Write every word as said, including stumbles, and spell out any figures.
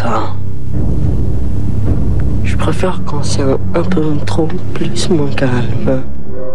ça. Je préfère quand c'est un, un peu trop plus moins calme.